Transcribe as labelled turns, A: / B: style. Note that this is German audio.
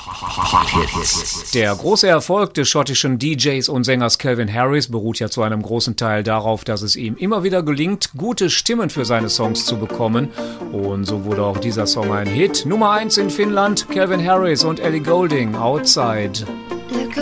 A: Der große Erfolg des schottischen DJs und Sängers Calvin Harris beruht ja zu einem großen Teil darauf, dass es ihm immer wieder gelingt, gute Stimmen für seine Songs zu bekommen. Und so wurde auch dieser Song ein Hit. Nummer 1 in Finnland, Calvin Harris und Ellie Goulding, Outside.